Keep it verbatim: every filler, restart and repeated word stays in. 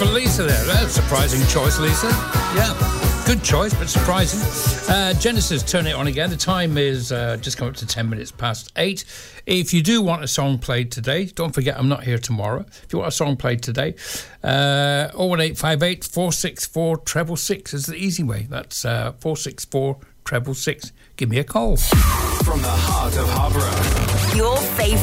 for Lisa there. That's a surprising choice, Lisa. Yeah, good choice, but surprising. Uh, Genesis, turn it on again. The time is uh, just come up to ten minutes past eight. If you do want a song played today, don't forget I'm not here tomorrow. If you want a song played today, uh, oh one eight five eight, four six four, treble six is the easy way. That's uh, four six four, treble six. Give me a call. From the heart of Harborough. Your favourite